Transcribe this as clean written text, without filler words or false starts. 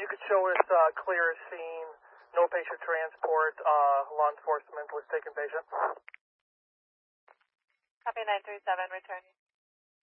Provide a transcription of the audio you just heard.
could show us clear scene, no patient transport, law enforcement was taking patient. Copy 937, returning.